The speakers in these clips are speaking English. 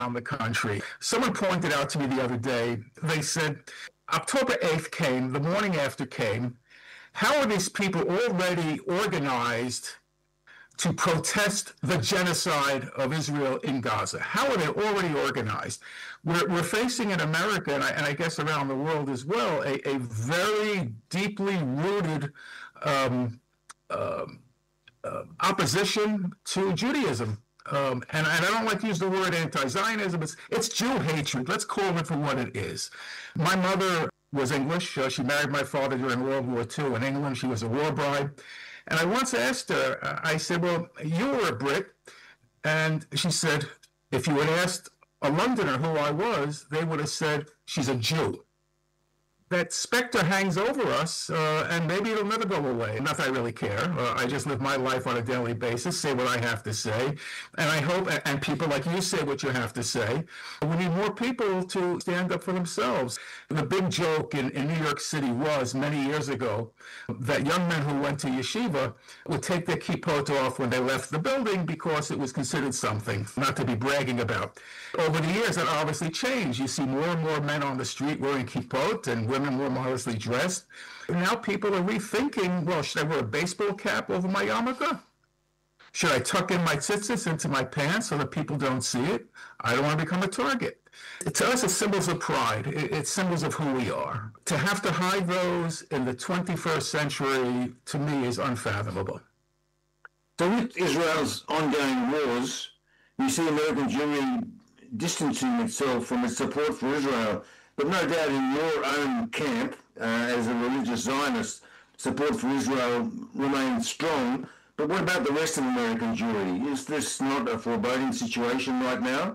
around the country. Someone pointed out to me the other day, they said, October 8th came, the morning after came. How are these people already organized to protest the genocide of Israel in Gaza? How are they already organized? We're facing in America, and I guess around the world as well, a very deeply rooted opposition to Judaism. And I don't like to use the word anti-Zionism. It's Jew hatred. Let's call it for what it is. My mother was English. She married my father during World War II in England. She was a war bride. And I once asked her, I said, well, you were a Brit. And she said, if you had asked a Londoner who I was, they would have said, she's a Jew. That specter hangs over us, and maybe it'll never go away. Not that I really care. I just live my life on a daily basis, say what I have to say. And I hope, and people like you say what you have to say. We need more people to stand up for themselves. The big joke in New York City was, many years ago, that young men who went to yeshiva would take their kippot off when they left the building because it was considered something not to be bragging about. Over the years, that obviously changed. You see more and more men on the street wearing kippot and women more modestly dressed. Now people are rethinking, well, should I wear a baseball cap over my yarmulke? Should I tuck in my tzitzis into my pants so that people don't see it? I don't want to become a target. To us, it's symbols of pride. It's symbols of who we are. To have to hide those in the 21st century, to me, is unfathomable. So with Israel's ongoing wars, you see American Jewry distancing itself from its support for Israel. But no doubt in your own camp, as a religious Zionist, support for Israel remains strong. But what about the rest of American Jewry? Is this not a foreboding situation right now?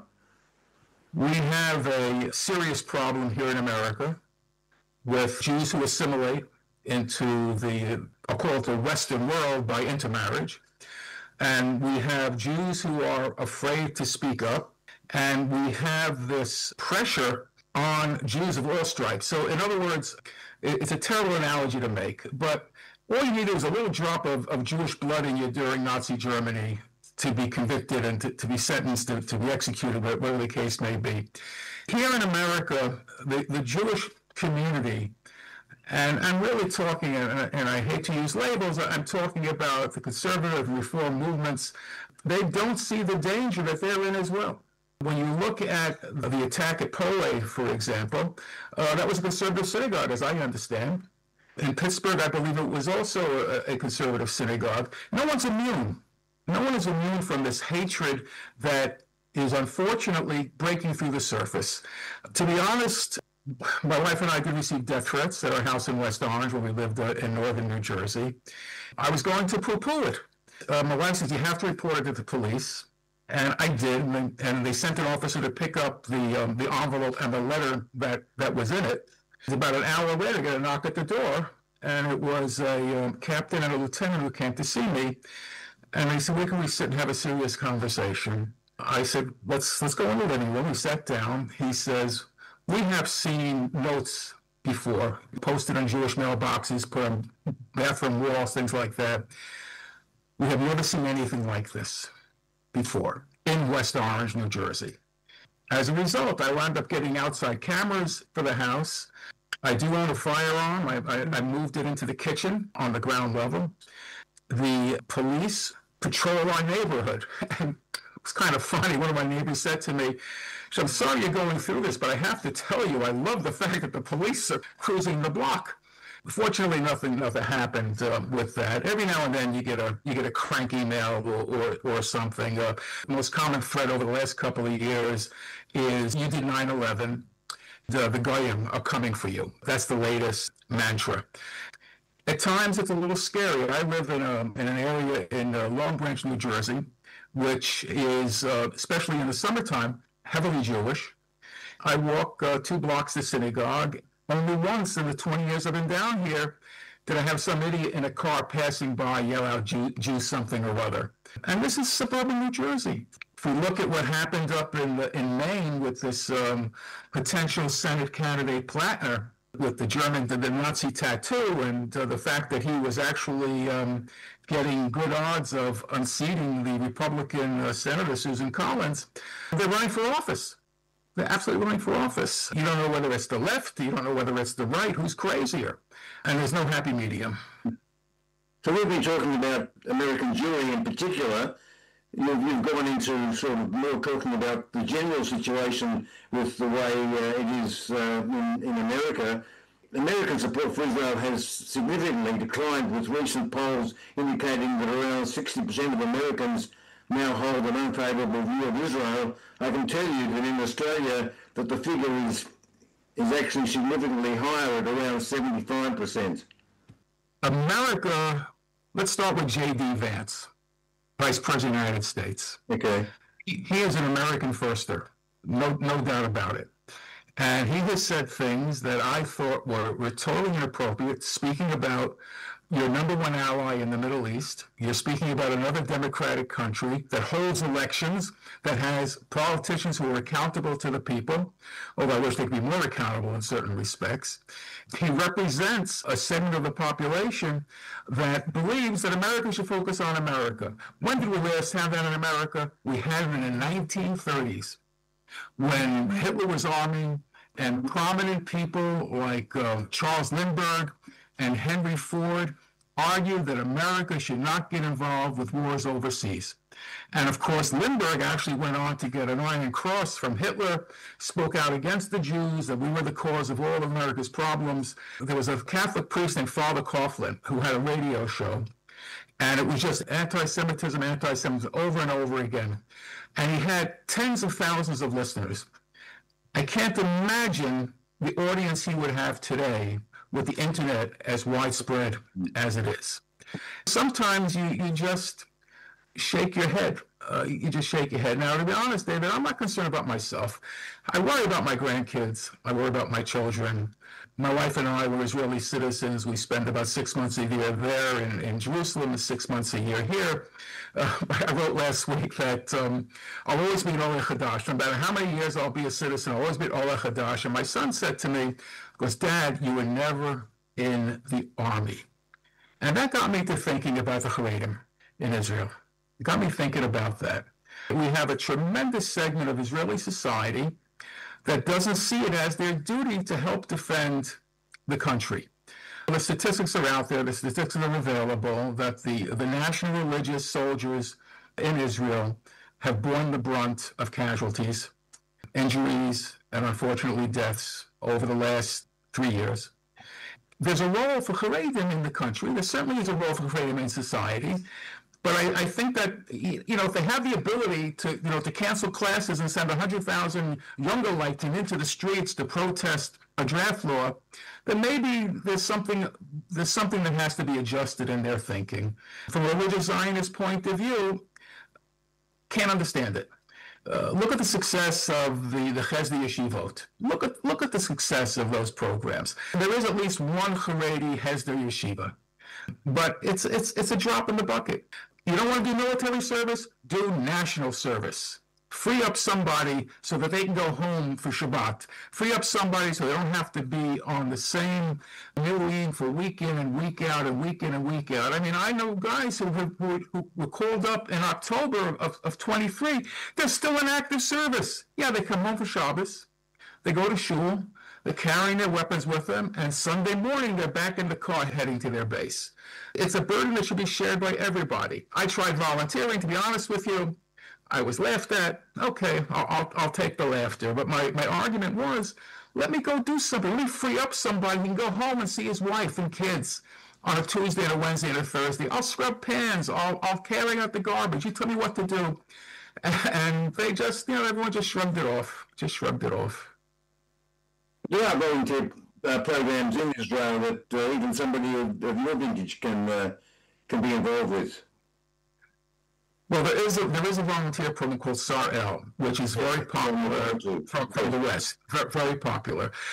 We have a serious problem here in America with Jews who assimilate into the, I'll call it the Western world by intermarriage. And we have Jews who are afraid to speak up. And we have this pressure on Jews of all stripes. So in other words, it's a terrible analogy to make, but all you need is a little drop of Jewish blood in you during Nazi Germany to be convicted and to be sentenced to be executed, whatever the case may be. Here in America, the Jewish community, and I'm really talking, and I hate to use labels, I'm talking about the conservative reform movements, they don't see the danger that they're in as well. When you look at the attack at Poway, for example, that was a conservative synagogue, as I understand. In Pittsburgh, I believe it was also a conservative synagogue. No one's immune. No one is immune from this hatred that is unfortunately breaking through the surface. To be honest, my wife and I did receive death threats at our house in West Orange when we lived in northern New Jersey. I was going to poo-poo it. My wife says, you have to report it to the police. And I did, and they sent an officer to pick up the envelope and the letter that was in it. About an hour later, I got a knock at the door, and it was a captain and a lieutenant who came to see me. And they said, where can we sit and have a serious conversation? I said, let's go in the living room. We sat down. He says, we have seen notes before, posted on Jewish mailboxes, put on bathroom walls, things like that. We have never seen anything like this before in West Orange, New Jersey. As a result, I wound up getting outside cameras for the house. I do own a firearm. I moved it into the kitchen on the ground level. The police patrol our neighborhood. And it was kind of funny. One of my neighbors said to me, I'm sorry you're going through this, but I have to tell you, I love the fact that the police are cruising the block. Fortunately, nothing happened with that. Every now and then you get a crank email or something. The most common threat over the last couple of years is you did 9/11. The Goyim are coming for you. That's the latest mantra. At times it's a little scary. I live in an area in Long Branch, New Jersey, which is, especially in the summertime, heavily Jewish. I walk 2 blocks to synagogue. Only once in the 20 years I've been down here did I have some idiot in a car passing by yell out Jew something or other. And this is suburban New Jersey. If we look at what happened up in Maine with this potential Senate candidate Plattner, with the German, the Nazi tattoo, and the fact that he was actually getting good odds of unseating the Republican Senator Susan Collins. They're running for office. They're absolutely running for office. You don't know whether it's the left, you don't know whether it's the right, who's crazier. And there's no happy medium. So we've been talking about American Jewry in particular. You've gone into sort of more talking about the general situation with the way it is in America. American support for Israel has significantly declined, with recent polls indicating that around 60% of Americans now hold an unfavourable view of Israel. I can tell you that in Australia that the figure is actually significantly higher at around 75%. America, let's start with J.D. Vance, Vice President of the United States. Okay. He is an American firster, no doubt about it. And he has said things that I thought were totally inappropriate, speaking about your number one ally in the Middle East. You're speaking about another democratic country that holds elections, that has politicians who are accountable to the people, although I wish they could be more accountable in certain respects. He represents a segment of the population that believes that America should focus on America. When did we last have that in America? We had it in the 1930s, when Hitler was arming, and prominent people like Charles Lindbergh and Henry Ford argued that America should not get involved with wars overseas. And of course, Lindbergh actually went on to get an Iron Cross from Hitler, spoke out against the Jews, that we were the cause of all of America's problems. There was a Catholic priest named Father Coughlin who had a radio show, and it was just anti-Semitism over and over again. And he had tens of thousands of listeners. I can't imagine the audience he would have today with the internet as widespread as it is. Sometimes you just shake your head. You just shake your head. Now, to be honest, David, I'm not concerned about myself. I worry about my grandkids. I worry about my children. My wife and I were Israeli citizens. We spent about 6 months a year there in Jerusalem and 6 months a year here. I wrote last week that I'll always be an Oleh Chadash. No matter how many years I'll be a citizen, I'll always be an Oleh Chadash. And my son said to me, goes, Dad, you were never in the army. And that got me to thinking about the Haredim in Israel. It got me thinking about that. We have a tremendous segment of Israeli society that doesn't see it as their duty to help defend the country. The statistics are out there, the statistics are available, that the national religious soldiers in Israel have borne the brunt of casualties, injuries, and unfortunately deaths over the last 3 years. There's a role for Haredim in the country. There certainly is a role for Haredim in society. But I think that, if they have the ability to cancel classes and send 100,000 younger Leighton into the streets to protest a draft law, then maybe there's something that has to be adjusted in their thinking. From a religious Zionist point of view, can't understand it. Look at the success of the Chesed Yeshivot. Look at the success of those programs. There is at least one Haredi Hesder Yeshiva, but it's a drop in the bucket. You don't want to do military service? Do national service. Free up somebody so that they can go home for Shabbat. Free up somebody so they don't have to be on the same milling for week in and week out and week in and week out. I mean, I know guys who were called up in October of 23. They're still in active service. Yeah, they come home for Shabbos. They go to shul. They're carrying their weapons with them, and Sunday morning they're back in the car heading to their base. It's a burden that should be shared by everybody. I tried volunteering, to be honest with you. I was laughed at. Okay, I'll take the laughter. But my argument was, let me go do something. Let me free up somebody who can go home and see his wife and kids on a Tuesday and a Wednesday and a Thursday. I'll scrub pans. I'll carry out the garbage. You tell me what to do. And they just, everyone just shrugged it off. There are volunteer programs in Israel that even somebody of your vintage can be involved with. Well, there is a volunteer program called Sar El, which is very popular from the West, very popular.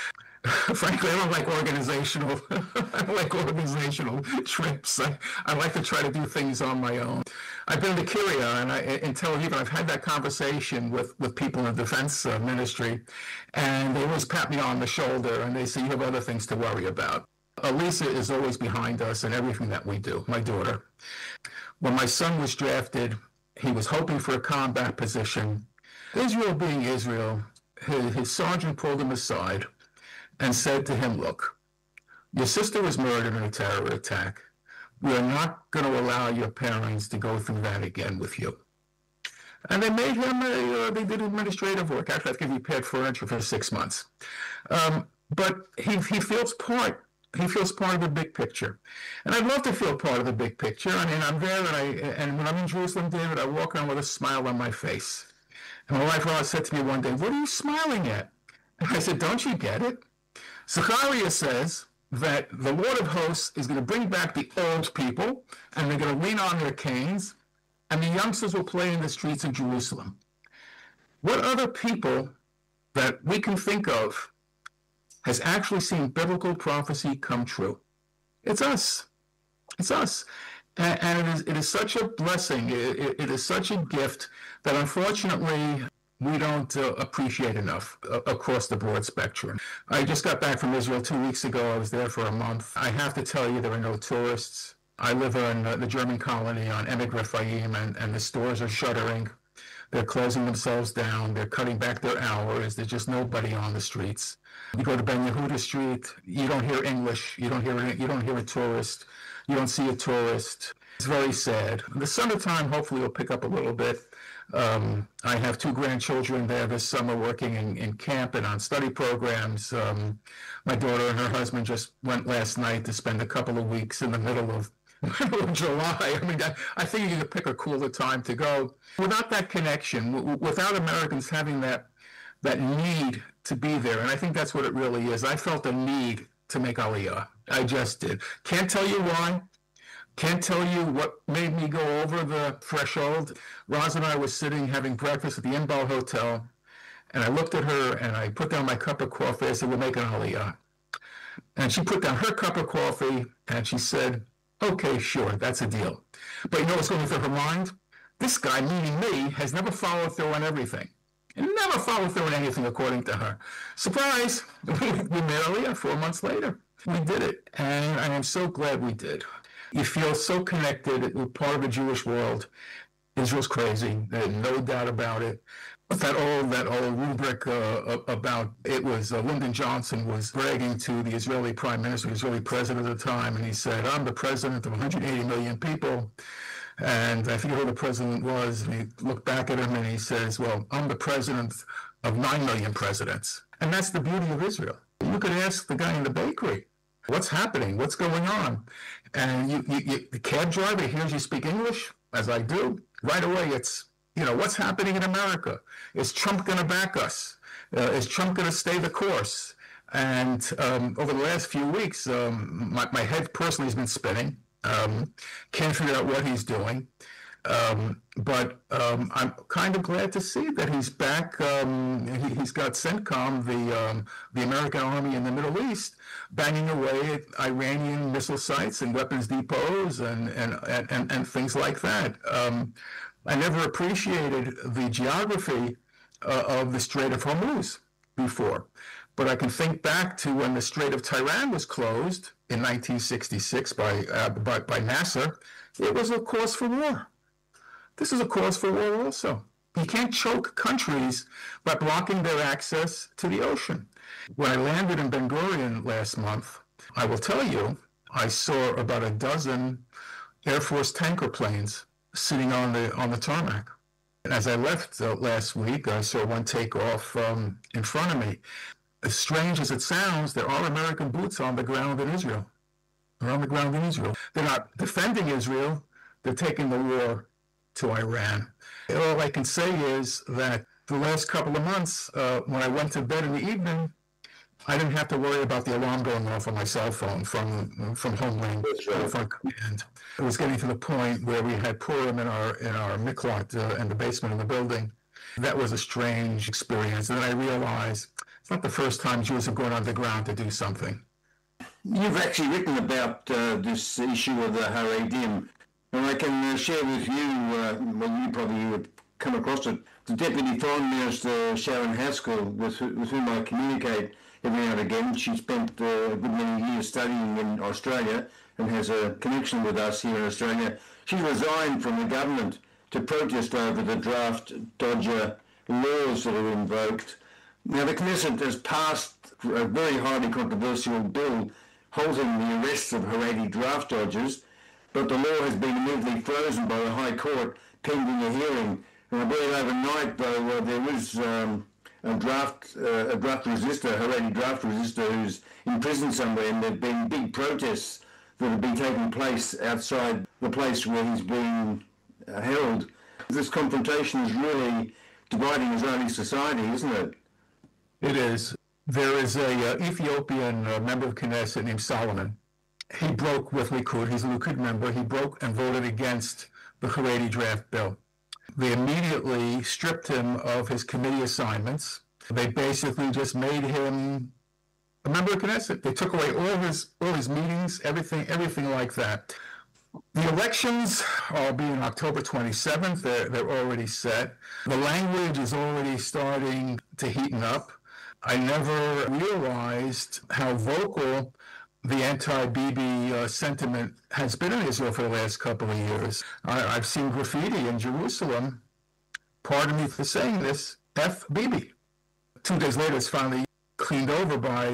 Frankly, I don't like organizational. I don't like organizational trips. I like to try to do things on my own. I've been to Syria and in Tel Aviv, and I've had that conversation with people in the defense ministry, and they always pat me on the shoulder and they say, "You have other things to worry about." Elisa is always behind us in everything that we do. My daughter. When my son was drafted, he was hoping for a combat position. Israel being Israel, his sergeant pulled him aside and said to him, "Look, your sister was murdered in a terror attack. We are not going to allow your parents to go through that again with you." And they made him, they did administrative work. Actually, I think he repaired furniture for 6 months. But he feels part of the big picture. And I'd love to feel part of the big picture. I mean, I'm there, and when I'm in Jerusalem, David, I walk around with a smile on my face. And my wife Roz said to me one day, "What are you smiling at?" And I said, "Don't you get it? Zechariah says that the Lord of hosts is going to bring back the old people, and they're going to lean on their canes, and the youngsters will play in the streets of Jerusalem." What other people that we can think of has actually seen biblical prophecy come true? It's us. It's us. And it is such a blessing. It is such a gift that unfortunately we don't appreciate enough across the broad spectrum. I just got back from Israel 2 weeks ago. I was there for a month. I have to tell you, there are no tourists. I live in the German colony on Emek Rephaim, and the stores are shuttering. They're closing themselves down. They're cutting back their hours. There's just nobody on the streets. You go to Ben Yehuda Street, you don't hear English. You don't hear a tourist. You don't see a tourist. It's very sad. In the summertime, hopefully, will pick up a little bit. I have 2 grandchildren there this summer working in camp and on study programs. My daughter and her husband just went last night to spend a couple of weeks in the middle of July. I mean, I think you could pick a cooler time to go. Without that connection, without Americans having that need to be there, and I think that's what it really is. I felt a need to make Aliyah. I just did. Can't tell you why. Can't tell you what made me go over the threshold. Roz and I were sitting having breakfast at the Inbal Hotel, and I looked at her and I put down my cup of coffee. I said, "We're making Aliyah." And she put down her cup of coffee and she said, "Okay, sure, that's a deal." But you know what's going through her mind? This guy, meaning me, has never followed through on everything. And never followed through on anything, according to her. Surprise! We made Aliyah 4 months later. We did it, and I am so glad we did. You feel so connected with part of the Jewish world. Israel's crazy. There's no doubt about it. But that old rubric about it was Lyndon Johnson was bragging to the Israeli prime minister, the Israeli president at the time, and he said, "I'm the president of 180 million people." And I forget who the president was. And he looked back at him and he says, "Well, I'm the president of 9 million presidents." And that's the beauty of Israel. You could ask the guy in the bakery, "What's happening? What's going on?" And the cab driver hears you speak English, as I do. Right away, it's, what's happening in America? Is Trump going to back us? Is Trump going to stay the course? And over the last few weeks, my head personally has been spinning. Can't figure out what he's doing. But I'm kind of glad to see that he's back. He's got CENTCOM, the American Army in the Middle East, banging away at Iranian missile sites and weapons depots and things like that. I never appreciated the geography of the Strait of Hormuz before, but I can think back to when the Strait of Tiran was closed in 1966 by Nasser. It was a cause for war. This is a cause for war also. You can't choke countries by blocking their access to the ocean. When I landed in Ben Gurion last month, I will tell you, I saw about a dozen Air Force tanker planes sitting on the tarmac. And as I left last week, I saw one take off in front of me. As strange as it sounds, there are American boots on the ground in Israel. They're on the ground in Israel. They're not defending Israel. They're taking the war to Iran. All I can say is that the last couple of months, when I went to bed in the evening, I didn't have to worry about the alarm going off on my cell phone from Homeland, from Command. It was getting to the point where we had Purim in our miklot in the basement of the building. That was a strange experience. And then I realized It's not the first time Jews have gone underground to do something. You've actually written about this issue of the Haredim, and I can share with you, well, you probably would come across it, the Deputy Foreign Minister, Sharon Haskell, with whom I communicate every now and again. She spent a good many years studying in Australia and has a connection with us here in Australia. She resigned from the government to protest over the draft Dodger laws that are invoked. Now, the Knesset has passed a very highly controversial bill halting the arrests of Haredi draft dodgers, but the law has been immediately frozen by the High Court pending a hearing. And I believe overnight, though, there is a draft resistor, Haredi draft resistor, who's in prison somewhere, and there have been big protests that have been taking place outside the place where he's being held. This confrontation is really dividing Israeli society, isn't it? It is. There is a Ethiopian member of Knesset named Solomon. He broke with Likud. He's a Likud member. He broke and voted against the Haredi draft bill. They immediately stripped him of his committee assignments. They basically just made him a member of Knesset. They took away all his meetings, everything like that. The elections will be on October 27th. They're already set. The language is already starting to heaten up. I never realized how vocal the anti-Bibi sentiment has been in Israel for the last couple of years. I've seen graffiti in Jerusalem. Pardon me for saying this, F Bibi. 2 days later, it's finally cleaned over by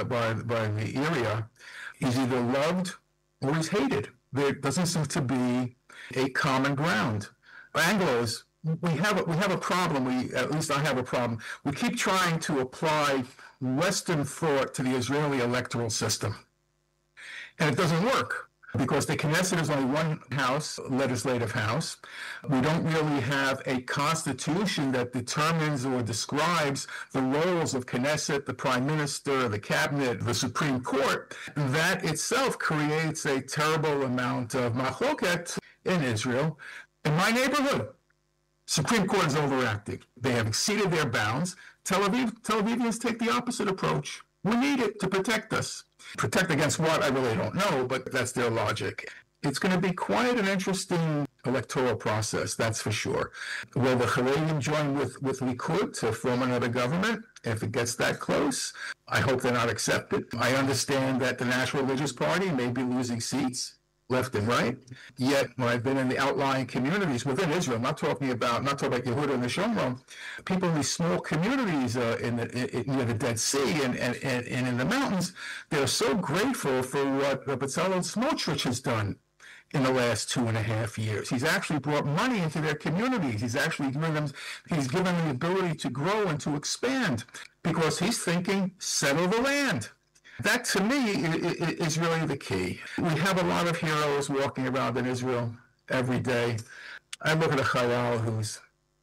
the area. He's either loved or he's hated. There doesn't seem to be a common ground. Anglos, we have a problem. At least I have a problem. We keep trying to apply Western thought to the Israeli electoral system. And it doesn't work because the Knesset is only one house, legislative house. We don't really have a constitution that determines or describes the roles of Knesset, the Prime Minister, the Cabinet, the Supreme Court. That itself creates a terrible amount of machloket in Israel. In my neighborhood, Supreme Court is overacting. They have exceeded their bounds. Tel Avivians take the opposite approach. We need it to protect us. Protect against what? I really don't know, but that's their logic. It's going to be quite an interesting electoral process, that's for sure. Will the Haredim join with Likud to form another government? If it gets that close, I hope they're not accepted. I understand that the National Religious Party may be losing seats left and right. Yet, when I've been in the outlying communities within Israel, I'm not talking about Yehuda and the Shomron, people in these small communities near the Dead Sea and in the mountains, they're so grateful for what Bezalel Smotrich has done in the last 2.5 years. He's actually brought money into their communities. He's given them the ability to grow and to expand because he's thinking, settle the land. That, to me, is really the key. We have a lot of heroes walking around in Israel every day. I look at a Chayal who's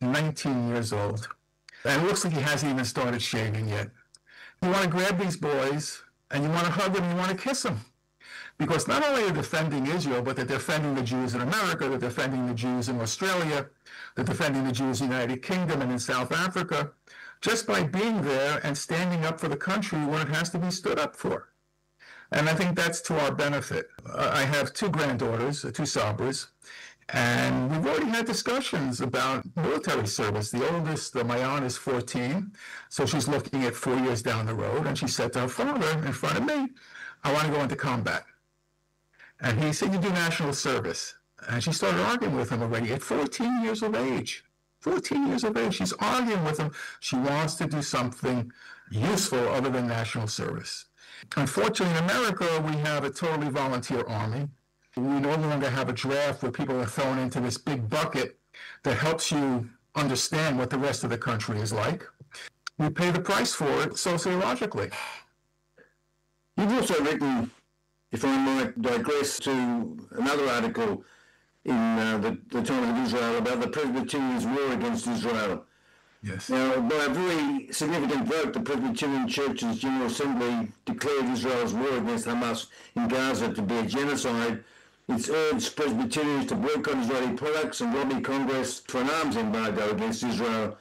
19 years old, and it looks like he hasn't even started shaving yet. You want to grab these boys, and you want to hug them, and you want to kiss them. Because not only are they defending Israel, but they're defending the Jews in America, they're defending the Jews in Australia, they're defending the Jews in the United Kingdom and in South Africa. Just by being there and standing up for the country when it has to be stood up for. And I think that's to our benefit. I have 2 granddaughters, 2 Sabras, and we've already had discussions about military service. The oldest, Mayan, is 14, so she's looking at 4 years down the road, and she said to her father in front of me, I want to go into combat. And he said, you do national service. And she started arguing with him already at 14 years of age. 14 years of age, she's arguing with him. She wants to do something useful other than national service. Unfortunately, in America, we have a totally volunteer army. We no longer have a draft where people are thrown into this big bucket that helps you understand what the rest of the country is like. We pay the price for it sociologically. You've also written, if I might digress, to another article in the Times of Israel about the Presbyterians' war against Israel. Yes. Now, by a very significant vote, the Presbyterian Church's General Assembly declared Israel's war against Hamas in Gaza to be a genocide. It's urged Presbyterians to boycott Israeli products and lobby Congress for an arms embargo against Israel.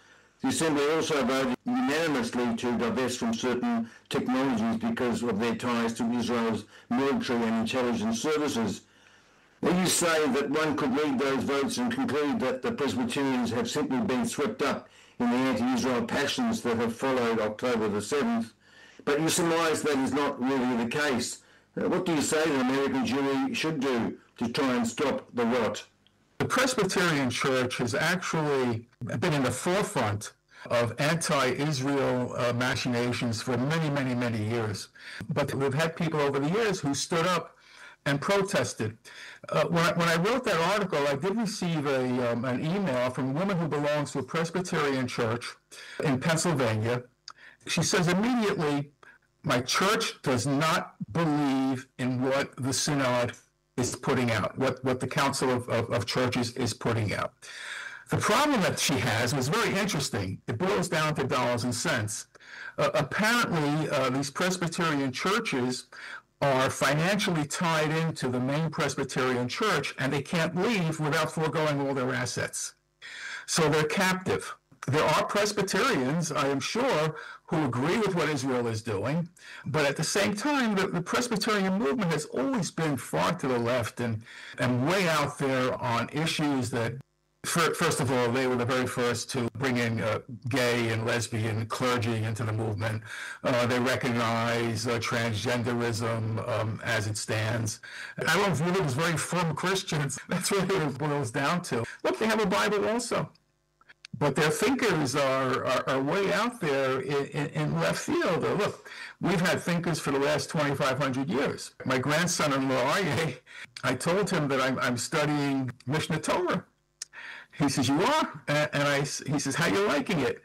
The Assembly also voted unanimously to divest from certain technologies because of their ties to Israel's military and intelligence services. Will you say that one could read those votes and conclude that the Presbyterians have simply been swept up in the anti-Israel passions that have followed October the 7th? But you surmise that is not really the case. What do you say the American Jewry should do to try and stop the rot? The Presbyterian Church has actually been in the forefront of anti-Israel machinations for many, many, many years. But we've had people over the years who stood up and protested. When I wrote that article, I did receive an email from a woman who belongs to a Presbyterian church in Pennsylvania. She says immediately, my church does not believe in what the Synod is putting out, what the Council of Churches is putting out. The problem that she has was very interesting. It boils down to dollars and cents. Apparently, these Presbyterian churches are financially tied into the main Presbyterian church, and they can't leave without foregoing all their assets. So they're captive. There are Presbyterians, I am sure, who agree with what Israel is doing, but at the same time, the Presbyterian movement has always been far to the left and way out there on issues that, first of all, they were the very first to bring in gay and lesbian clergy into the movement. They recognize transgenderism as it stands. I don't view them as very firm Christians. That's really what it boils down to. Look, they have a Bible also. But their thinkers are way out there in left field. Look, we've had thinkers for the last 2,500 years. My grandson-in-law, Aryeh, I told him that I'm studying Mishnah Torah. He says, you are? And he says, how you liking it?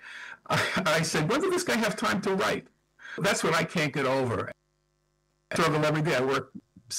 I said, when did this guy have time to write? That's what I can't get over. I struggle every day. I work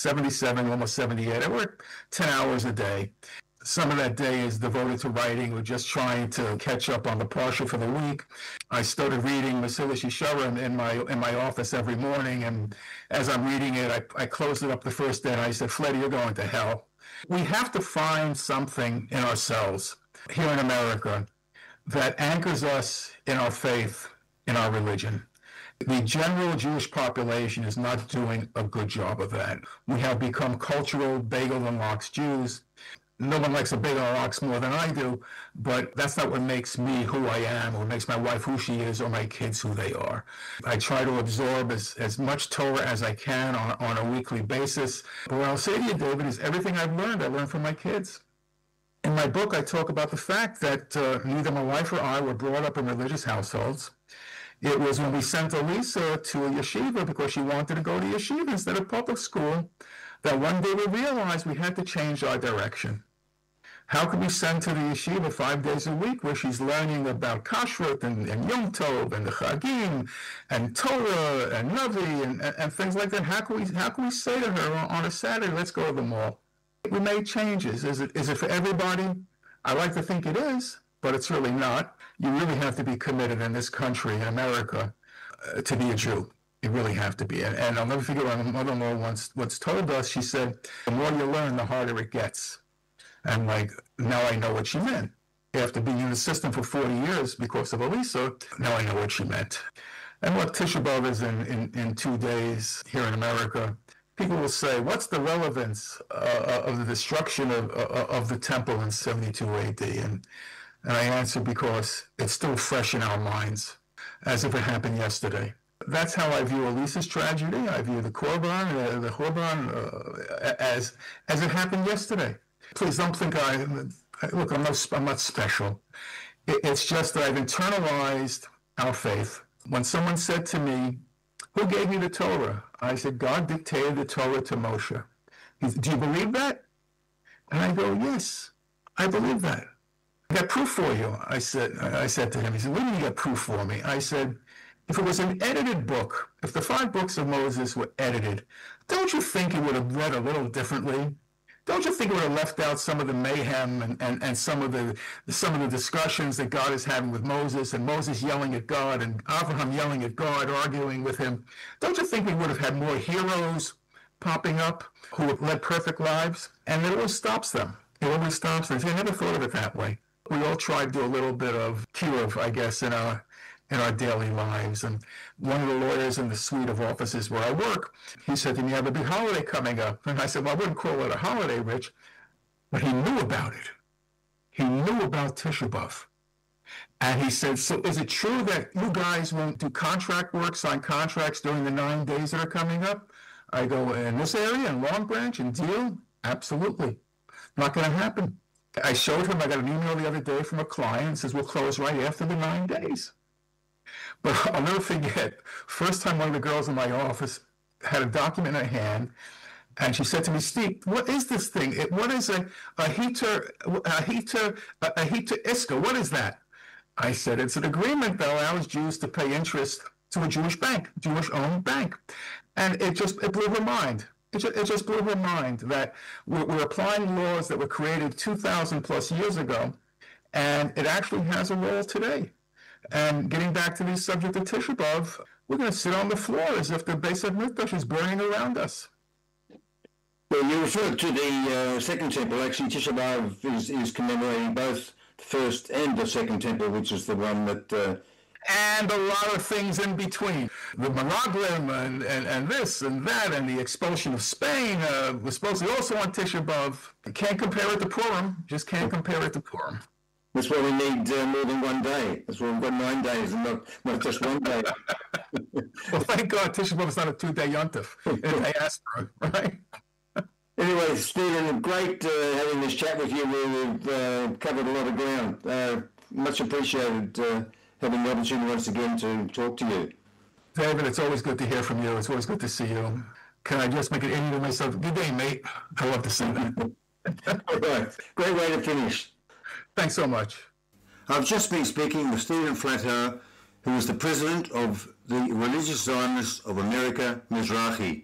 77, almost 78. I work 10 hours a day. Some of that day is devoted to writing or just trying to catch up on the parsha for the week. I started reading Mesilas Yesharim in my office every morning, and as I'm reading it, I closed it up the first day, and I said, Fleddy, you're going to hell. We have to find something in ourselves here in America that anchors us in our faith, in our religion. The general Jewish population is not doing a good job of that. We have become cultural bagel and lox Jews. No one likes a bagel and lox more than I do, but that's not what makes me who I am, or makes my wife who she is, or my kids who they are. I try to absorb as much Torah as I can on a weekly basis. But what I'll say to you, David, is everything I learned from my kids. In my book, I talk about the fact that neither my wife or I were brought up in religious households. It was when we sent Elisa to a yeshiva because she wanted to go to yeshiva instead of public school that one day we realized we had to change our direction. How could we send to the yeshiva 5 days a week where she's learning about kashrut and Yom Tov and the Chagim and Torah and Navi and things like that? How can we say to her on a Saturday, let's go to the mall? We made changes. Is it for everybody? I like to think it is, but it's really not. You really have to be committed in this country, in America, to be a Jew. You really have to be. And I'll never forget what my mother-in-law once told us. She said, the more you learn, the harder it gets. And now I know what she meant. After being in the system for 40 years because of Elisa, now I know what she meant. And look, Tisha B'Av is in 2 days here in America. People will say, what's the relevance of the destruction of the temple in 72 AD? And I answer, because it's still fresh in our minds, as if it happened yesterday. That's how I view Elisa's tragedy. I view the Korban as it happened yesterday. Please don't think look, I'm not special. It's just that I've internalized our faith. When someone said to me, who gave you the Torah? I said, God dictated the Torah to Moshe. Do you believe that? And I go, yes, I believe that. I got proof for you, I said to him. He said, what do you got proof for me? I said, if it was an edited book, if the 5 books of Moses were edited, don't you think it would have read a little differently? Don't you think it would have left out some of the mayhem and some of the discussions that God is having with Moses, and Moses yelling at God and Abraham yelling at God, arguing with him? Don't you think we would have had more heroes popping up who have led perfect lives? And it always stops them. It always stops them. I never thought of it that way. We all try to do a little bit of kiruv, I guess, in our daily lives. And one of the lawyers in the suite of offices where I work, he said to me, "You have a big holiday coming up." And I said, "Well, I wouldn't call it a holiday, Rich." But he knew about it. He knew about Tisha B'Av. And he said, "So is it true that you guys won't do contract work, sign contracts during the 9 days that are coming up?" I go, "In this area, in Long Branch, in Deal? Absolutely. Not going to happen." I showed him, I got an email the other day from a client that says we'll close right after the 9 days. But I'll never forget, first time one of the girls in my office had a document in her hand, and she said to me, "Steve, what is this thing? What is a heter iska? What is that?" I said, "It's an agreement that allows Jews to pay interest to a Jewish bank, Jewish-owned bank." And it blew her mind. It just blew her mind that we're applying laws that were created 2,000 plus years ago, and it actually has a role today. And getting back to the subject of Tisha B'Av, we're going to sit on the floor as if the Beis HaMikdash is burning around us. Well, you referred to the Second Temple. Actually, Tisha B'Av is commemorating both the First and the Second Temple, which is the one that... And a lot of things in between. The Meraglim and this and that, and the expulsion of Spain was supposedly also on Tisha B'Av. You can't compare it to Purim. Just can't compare it to Purim. That's why we need more than 1 day. That's why we've got 9 days and not just 1 day. Well, thank God Tisha B'Av is not a 2-day yontif in diaspora, right? Anyway, Stephen, great having this chat with you. We've covered a lot of ground. Much appreciated having the opportunity once again to talk to you. David, it's always good to hear from you. It's always good to see you. Can I just make it easy to myself? Good day, mate. I love to say that. All right. Great way to finish. Thanks so much. I've just been speaking with Stephen Flattau, who is the president of the Religious Zionists of America, Mizrahi.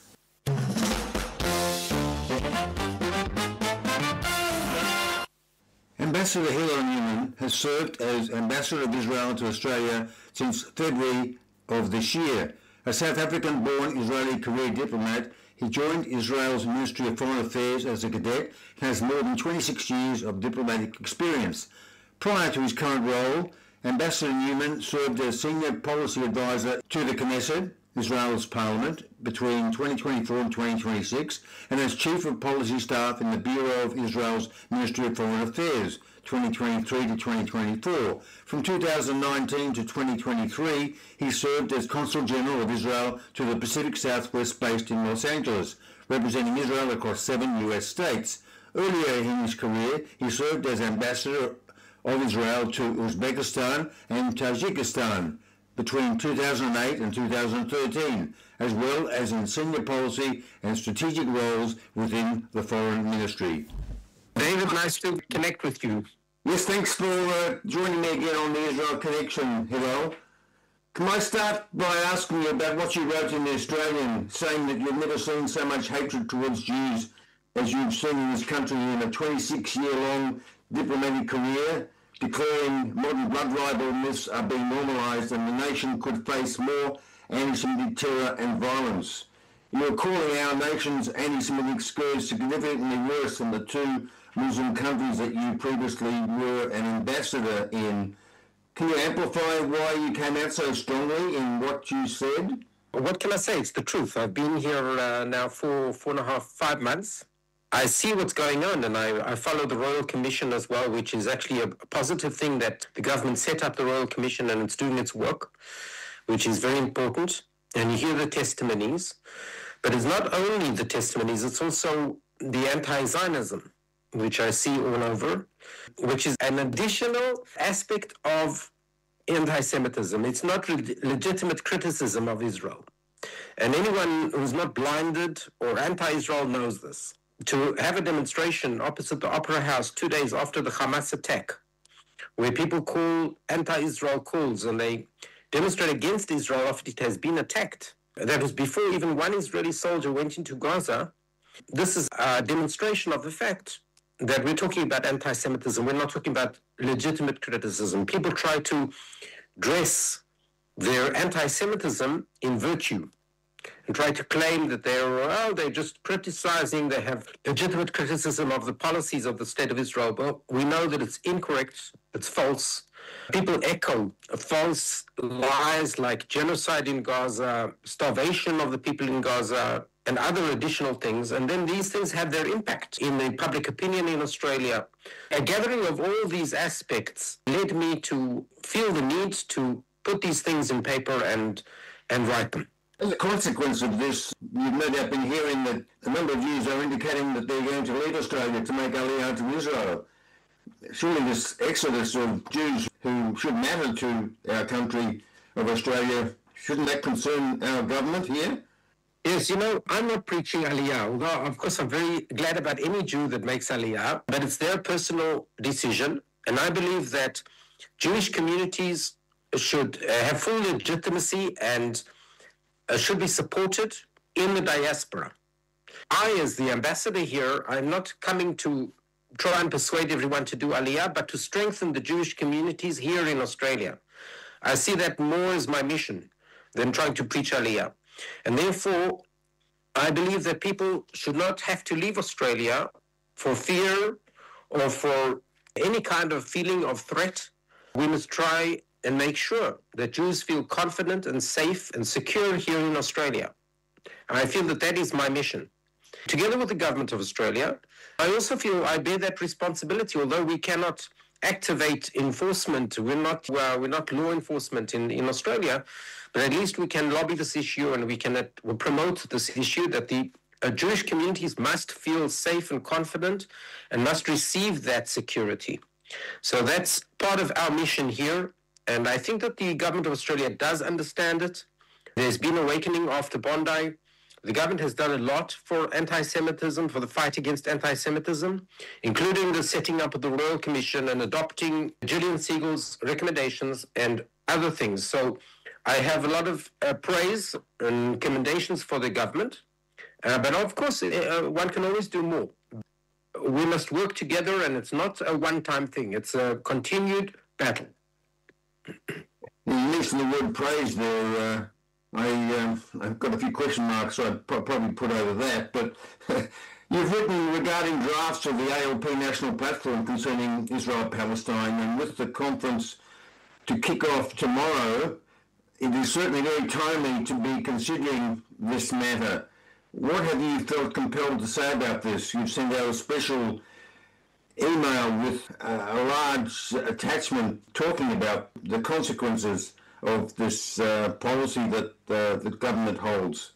Ambassador Hillel Newman has served as Ambassador of Israel to Australia since February of this year. A South African-born Israeli career diplomat, he joined Israel's Ministry of Foreign Affairs as a cadet and has more than 26 years of diplomatic experience. Prior to his current role, Ambassador Newman served as Senior Policy Advisor to the Knesset, Israel's parliament, between 2024 and 2026, and as Chief of Policy Staff in the Bureau of Israel's Ministry of Foreign Affairs, 2023 to 2024. From 2019 to 2023, he served as Consul General of Israel to the Pacific Southwest based in Los Angeles, representing Israel across 7 U.S. states. Earlier in his career, he served as Ambassador of Israel to Uzbekistan and Tajikistan between 2008 and 2013, as well as in senior policy and strategic roles within the Foreign Ministry. David, nice to connect with you. Yes, thanks for joining me again on the Israel Connection, Hillel. Can I start by asking you about what you wrote in The Australian, saying that you've never seen so much hatred towards Jews as you've seen in this country in a 26-year-long diplomatic career, declaring modern blood libel are being normalised and the nation could face more anti-Semitic terror and violence. You're calling our nation's anti-Semitic scourge significantly worse than the 2 Muslim countries that you previously were an ambassador in. Can you amplify why you came out so strongly in what you said? What can I say? It's the truth. I've been here now for 4.5 months. I see what's going on, and I follow the Royal Commission as well, which is actually a positive thing that the government set up the Royal Commission and it's doing its work, which is very important. And you hear the testimonies. But it's not only the testimonies, it's also the anti-Zionism, which I see all over, which is an additional aspect of anti-Semitism. It's not legitimate criticism of Israel. And anyone who's not blinded or anti-Israel knows this. To have a demonstration opposite the Opera House 2 days after the Hamas attack, where people call anti-Israel calls and they demonstrate against Israel after it has been attacked. That was before even one Israeli soldier went into Gaza. This is a demonstration of the fact that we're talking about anti-Semitism. We're not talking about legitimate criticism. People try to dress their anti-Semitism in virtue. and try to claim that they're just criticizing, they have legitimate criticism of the policies of the State of Israel. But we know that it's incorrect, it's false. People echo false lies like genocide in Gaza, starvation of the people in Gaza, and other additional things. And then these things have their impact in the public opinion in Australia. A gathering of all these aspects led me to feel the need to put these things in paper and write them. As a consequence of this, you've no doubt been hearing that a number of Jews are indicating that they're going to leave Australia to make Aliyah to Israel. Surely this exodus of Jews who should matter to our country of Australia, shouldn't that concern our government here? Yes, I'm not preaching Aliyah, although of course I'm very glad about any Jew that makes Aliyah, but it's their personal decision. And I believe that Jewish communities should have full legitimacy and should be supported in the diaspora. I, as the ambassador here, I'm not coming to try and persuade everyone to do Aliyah, but to strengthen the Jewish communities here in Australia. I see that more as my mission than trying to preach Aliyah. And therefore, I believe that people should not have to leave Australia for fear or for any kind of feeling of threat. We must try and make sure that Jews feel confident and safe and secure here in Australia. And I feel that that is my mission. Together with the government of Australia, I also feel I bear that responsibility, although we cannot activate enforcement. We're not law enforcement in Australia, but at least we can lobby this issue and we can promote this issue that the Jewish communities must feel safe and confident and must receive that security. So that's part of our mission here. And I think that the government of Australia does understand it. There's been awakening after Bondi. The government has done a lot for anti-Semitism, for the fight against anti-Semitism, including the setting up of the Royal Commission and adopting Gillian Siegel's recommendations and other things. So I have a lot of praise and commendations for the government. But of course, one can always do more. We must work together, and it's not a one-time thing. It's a continued battle. You mentioned the word praise there. I've got a few question marks, so I'd probably put over that. But you've written regarding drafts of the ALP National Platform concerning Israel-Palestine, and with the conference to kick off tomorrow, it is certainly very timely to be considering this matter. What have you felt compelled to say about this? You've sent out a special email with a large attachment talking about the consequences of this policy that the government holds.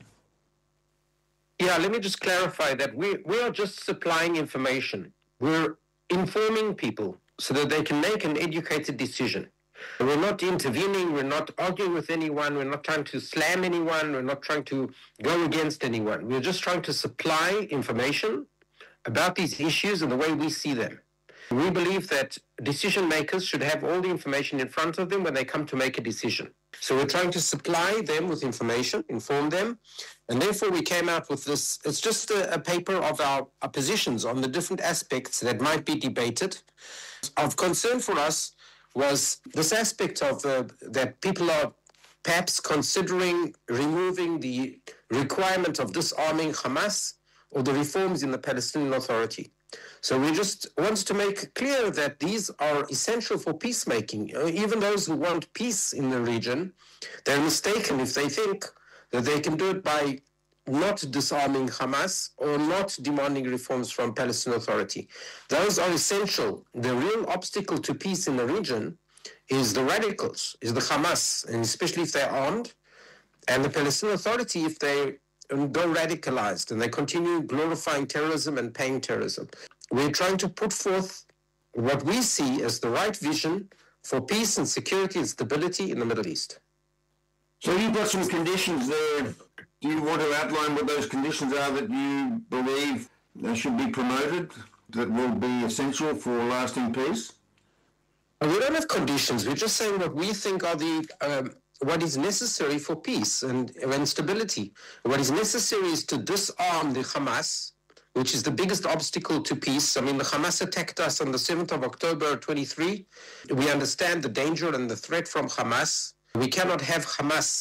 Yeah, let me just clarify that we are just supplying information. We're informing people so that they can make an educated decision. We're not intervening, we're not arguing with anyone, we're not trying to slam anyone, we're not trying to go against anyone. We're just trying to supply information about these issues and the way we see them. We believe that decision makers should have all the information in front of them when they come to make a decision. So we're trying to supply them with information, inform them, and therefore we came out with this. It's just a paper of our positions on the different aspects that might be debated. Of concern for us was this aspect of that people are perhaps considering removing the requirement of disarming Hamas or the reforms in the Palestinian Authority. So we just want to make clear that these are essential for peacemaking. Even those who want peace in the region, they're mistaken if they think that they can do it by not disarming Hamas or not demanding reforms from Palestinian Authority. Those are essential. The real obstacle to peace in the region is the radicals, is the Hamas, and especially if they're armed, and the Palestinian Authority if they go radicalized and they continue glorifying terrorism and paying terrorism. We're trying to put forth what we see as the right vision for peace and security and stability in the Middle East. So you've got some conditions there. Do you want to outline what those conditions are that you believe should be promoted, that will be essential for lasting peace? We don't have conditions. We're just saying what we think are what is necessary for peace and stability. What is necessary is to disarm the Hamas, which is the biggest obstacle to peace. I mean, the Hamas attacked us on the 7th of October 23. We understand the danger and the threat from Hamas. We cannot have Hamas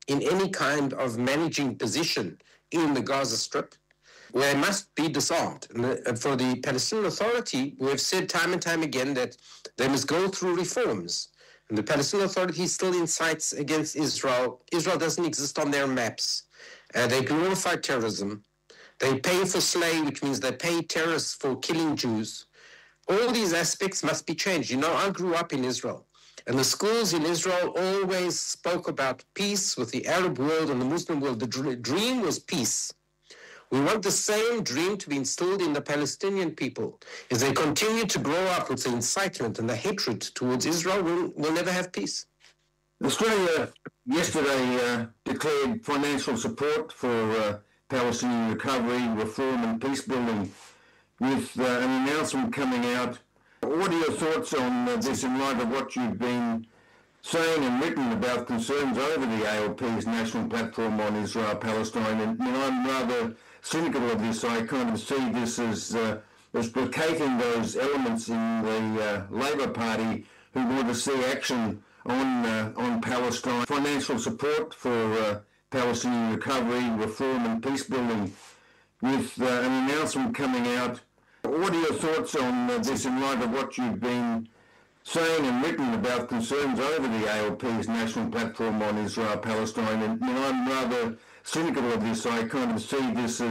in any kind of managing position in the Gaza Strip, where they must be disarmed. And for the Palestinian Authority, we have said time and time again that they must go through reforms. And the Palestinian Authority still incites against Israel. Israel doesn't exist on their maps. They glorify terrorism. They pay for slay, which means they pay terrorists for killing Jews. All these aspects must be changed. You know, I grew up in Israel, and the schools in Israel always spoke about peace with the Arab world and the Muslim world. The dream was peace. We want the same dream to be instilled in the Palestinian people. If they continue to grow up with the incitement and the hatred towards Israel, we'll never have peace. Australia yesterday declared financial support for Palestinian recovery, reform and peace building with an announcement coming out. What are your thoughts on this in light of what you've been saying and written about concerns over the ALP's national platform on Israel-Palestine? And I'm rather cynical of this. I kind of see this as placating those elements in the Labor Party who want to see action on Palestine. Financial support for Palestinian recovery, reform and peace building with an announcement coming out. What are your thoughts on this in light of what you've been saying and written about concerns over the ALP's national platform on Israel-Palestine? And I'm rather cynical of this. I kind of see this as